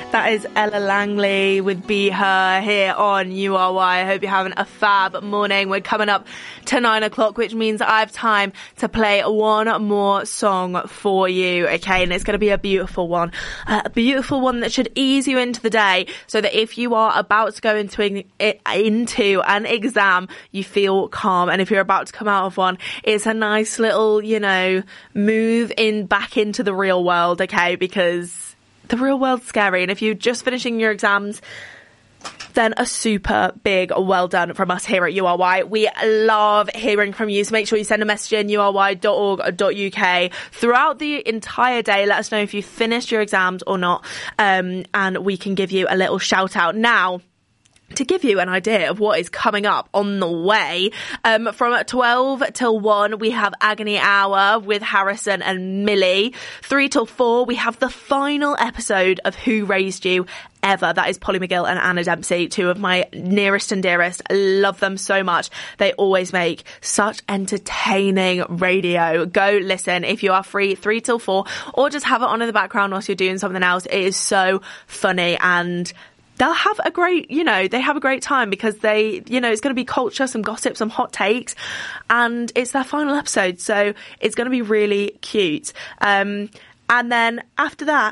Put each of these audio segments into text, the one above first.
That is Ella Langley with Be Her here on URY. I hope you're having a fab morning. We're coming up to 9 o'clock, which means I have time to play one more song for you, okay? And it's going to be a beautiful one that should ease you into the day, so that if you are about to go into an exam, you feel calm. And if you're about to come out of one, it's a nice little, move back into the real world, okay? Because the real world's scary, and if you're just finishing your exams, then a super big well done from us here at URY. We love hearing from you, so make sure you send a message in ury.org.uk throughout the entire day. Let us know if you finished your exams or not, and we can give you a little shout out. Now, to give you an idea of what is coming up on the way, from 12 till 1, we have Agony Hour with Harrison and Millie. 3 till 4, we have the final episode of Who Raised You Ever. That is Polly McGill and Anna Dempsey, two of my nearest and dearest. I love them so much. They always make such entertaining radio. Go listen if you are free, 3 till 4, or just have it on in the background whilst you're doing something else. It is so funny, and they'll have a great, they have a great time, because it's going to be culture, some gossip, some hot takes, and it's their final episode, so it's going to be really cute. And then after that,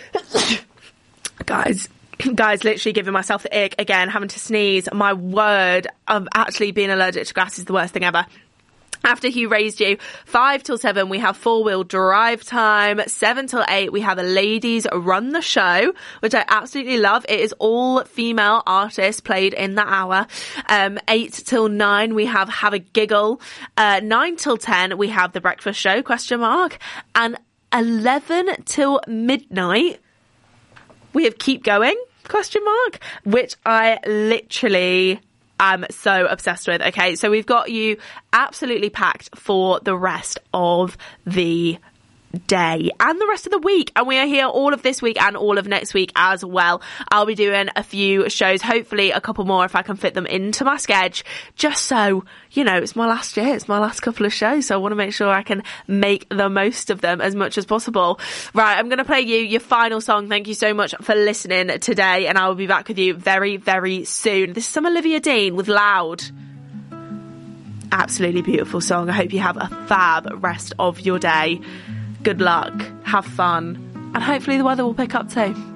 guys, literally giving myself the ick again, having to sneeze. My word, of actually being allergic to grass is the worst thing ever. After Who Raised You, 5 till 7, we have Four Wheel Drive Time. 7 till 8, we have a Ladies Run the Show, which I absolutely love. It is all female artists played in that hour. 8 till 9, we have a Giggle. 9 till 10, we have The Breakfast Show, ? And 11 till midnight, we have Keep Going, ? Which I literally I'm so obsessed with. Okay, so we've got you absolutely packed for the rest of the day and the rest of the week, and we are here all of this week and all of next week as well. I'll be doing a few shows, hopefully a couple more if I can fit them into my schedule, just so it's my last year, it's my last couple of shows, so I want to make sure I can make the most of them as much as possible. Right, I'm going to play you your final song. Thank you so much for listening today, and I will be back with you very, very soon. This is some Olivia Dean with Loud. Absolutely beautiful song. I hope you have a fab rest of your day. Good luck, have fun, and hopefully the weather will pick up too.